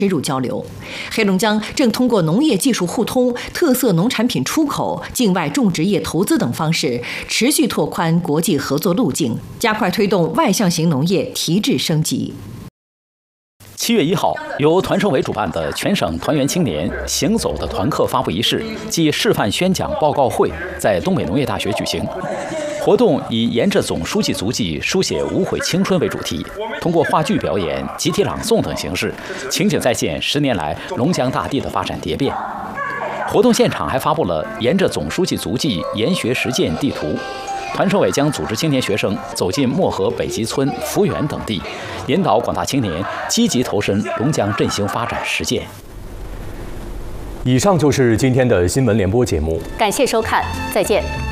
深入交流。黑龙江正通过农业技术互通、特色农产品出口、境外种植业投资等方式，持续拓宽国际合作路径，加快推动外向型农业提质升级。 7月1号，由团政委主办的全省团员青年行走的团课发布仪式暨示范宣讲报告会在东北农业大学举行。活动以沿着总书记足迹书写无悔青春为主题，通过话剧表演、集体朗诵等形式，情景再现10年来龙江大地的发展蝶变。活动现场还发布了沿着总书记足迹研学实践地图。团政委将组织青年学生走进漠河北集村、福源等地，引导广大青年积极投身龙江振兴发展实践。 以上就是今天的新闻联播节目， 感谢收看，再见。